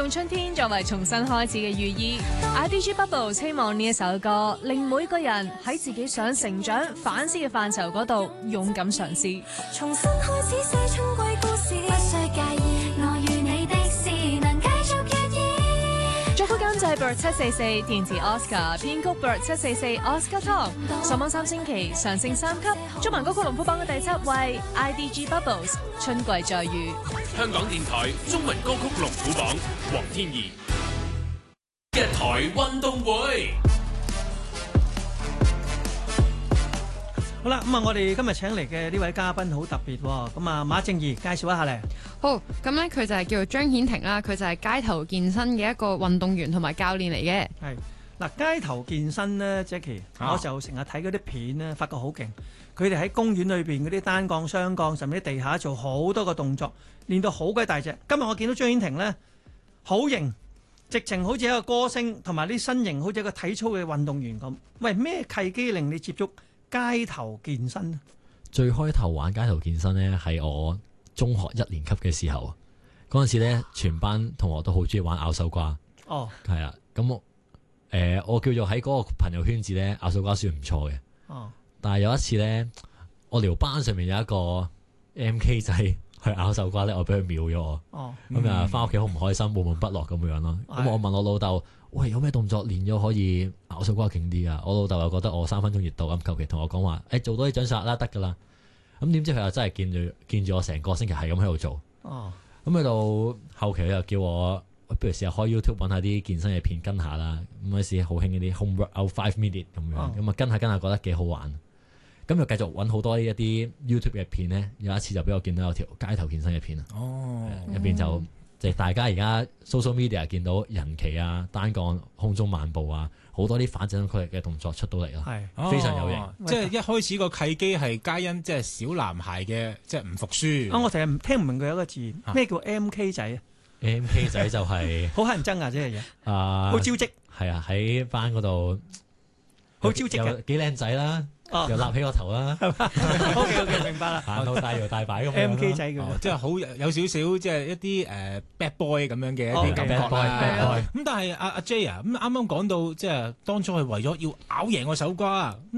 用春天作為重新開始嘅寓意。IDG Bubbles 希望呢一首歌令每個人喺自己想成長、反思嘅範疇嗰度勇敢嘗試。 重新開始寫春季故事，不需介意我與你的事，能繼續約意。 作曲監製 Bird 744，填詞 Oscar， 編曲 Bird 744 Oscar Tom。上網3星期，上升3級。中文歌曲龍虎榜嘅第7位 IDG Bubbles， 春季再遇。 香港電台中文歌曲龍虎榜，黃天怡一台運動會。 好啦，咁啊，我哋今日請嚟嘅呢位嘉賓好特別喎，咁啊，馬正義介紹一下咧。 好，咁咧佢就係叫做張顯庭啦，佢就係街頭健身嘅一個運動員同埋教練嚟嘅。 係嗱，街頭健身咧，Jackie，我就成日睇嗰啲片咧，發覺好勁。佢哋喺公園裏邊嗰啲單槓、雙槓，甚至喺地下做好多個動作，練到好鬼大隻。今日我見到張顯庭咧，好型，直情好似一個歌星，同埋啲身形好似一個體操嘅運動員咁。喂，咩契機令你接觸街頭健身？ 最開頭玩街頭健身呢，係我中學1年級嘅時候，嗰陣時呢，全班同學都好中意玩咬手瓜。 哦， 係啊，咁我叫做喺嗰個朋友圈子呢，咬手瓜算唔錯嘅。 哦， 但係有一次呢，我寮班上面有一個 MK 仔去咬手瓜呢，我俾佢秒咗我。 哦， 咁啊，翻屋企好唔開心，悶悶不樂咁樣咯。咁我問我老豆，喂，有咩動作練咗可以咬手瓜勁啲啊？我老豆又覺得我3分鐘熱度，咁求其同我講話，做多啲掌殺啦，得噶啦。咁點知佢又真係見住我成個星期係咁喺度做。 哦， 咁去到後期佢又叫我，不如試下開 YouTube 揾下啲健身嘅片跟下啦。咁嗰時好興嗰啲 home workout 5 minute 咁樣，咁啊跟下覺得幾好玩。咁就繼續揾好多一啲 YouTube 嘅片咧。有一次就俾我見到有條街頭健身嘅片啊。哦，入邊就即係大家而家 social media 見到人旗啊、單槓、空中漫步啊，好多啲反震區嘅動作出到嚟咯，係非常有型。 即係一開始個契機係皆因即係小男孩嘅即係唔服輸。 我成日聽唔明佢有一個字，咩叫 MK 仔啊 ？MK 仔就係好乞人憎啊！即係嘢，好招積。 係啊，喺班嗰度好招積嘅， 幾靚仔啦。又立起個頭啦 ，OK， 明白啦。 行到大搖大擺咁樣 ，MK 仔嘅， 即係好有少少即係一啲bad boy 咁樣嘅一啲感覺啦。咁但係阿 J 啊，咁啱啱講到即係當初係為咗要咬贏個手瓜，